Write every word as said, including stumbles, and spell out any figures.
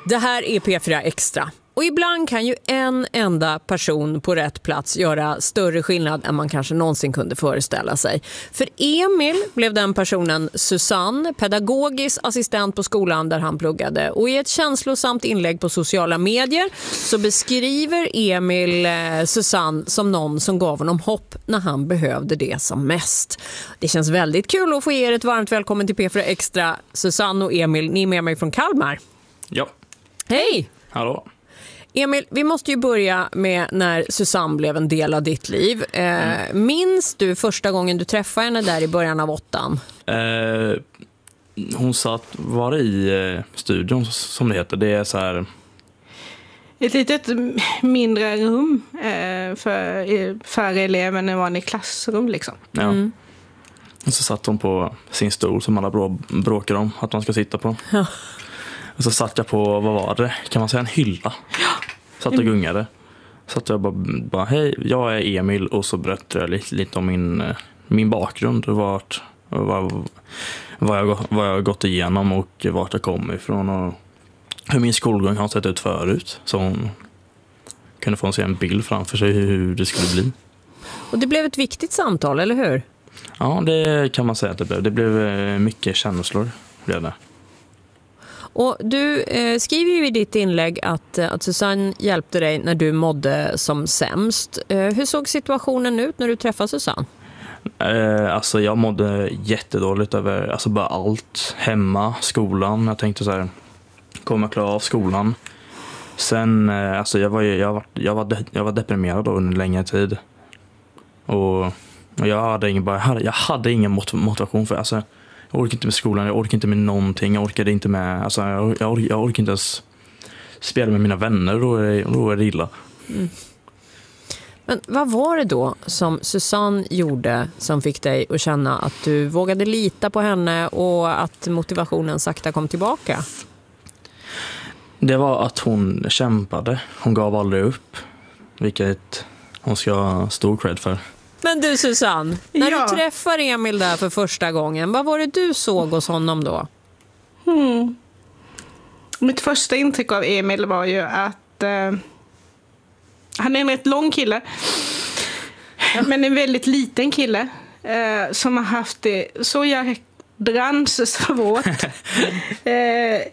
Det här är P fyra Extra. Och ibland kan ju en enda person på rätt plats göra större skillnad än man kanske någonsin kunde föreställa sig. För Emil blev den personen Susanne, pedagogisk assistent på skolan där han pluggade. Och i ett känslosamt inlägg på sociala medier så beskriver Emil eh, Susanne som någon som gav honom hopp när han behövde det som mest. Det känns väldigt kul att få er ett varmt välkommen till P fyra Extra. Susanne och Emil, ni är med mig från Kalmar. Ja. Hej! Hallå. Emil, vi måste ju börja med när Susanne blev en del av ditt liv. Eh, mm. Minns du första gången du träffade henne där i början av åttan? Eh, hon satt, var i eh, studion som det heter. Det är så här... Ett litet mindre rum eh, för färre elever än en vanlig klassrum liksom. Ja. Mm. Och så satt hon på sin stol som alla brå, bråkar om att de ska sitta på. Ja. Och så satt jag på, vad var det? Kan man säga en hylla? Ja. Satt och gungade. Satt jag bara, bara hej, jag är Emil. Och så berättade jag lite, lite om min, min bakgrund. Och vart, och vad, vad, jag, vad jag har gått igenom och vart jag kommer ifrån. Och hur min skolgång har sett ut förut. Så hon kunde få se en bild framför sig hur det skulle bli. Och det blev ett viktigt samtal, eller hur? Ja, det kan man säga att det blev. Det blev mycket känslor. Blev det. Och du eh, skriver ju i ditt inlägg att, att Susanne hjälpte dig när du mådde som sämst. Eh, hur såg situationen ut när du träffade Susanne? Eh, alltså jag mådde jättedåligt över alltså bara allt. Hemma, skolan. Jag tänkte så här, kommer jag klara av skolan? Sen, eh, alltså jag var, jag, var, jag, var de, jag var deprimerad då under längre tid. Och, och jag hade ingen, bara, jag hade, jag hade ingen motivation för alltså. Jag orkar inte med skolan, jag orkar inte med någonting. Jag orkade inte med, alltså jag, jag, orkar, jag orkar inte ens spela med mina vänner, då är det, då är det illa. Mm. Men vad var det då som Susanne gjorde som fick dig att känna att du vågade lita på henne och att motivationen sakta kom tillbaka? Det var att hon kämpade. Hon gav aldrig upp. Vilket hon ska ha stor cred för. Men du Susanne, när ja. du träffar Emil där för första gången, vad var det du såg hos honom då? Hmm. Mitt första intryck av Emil var ju att eh, han är en rätt lång kille. Men en väldigt liten kille eh, som har haft det så jädrans svårt eh,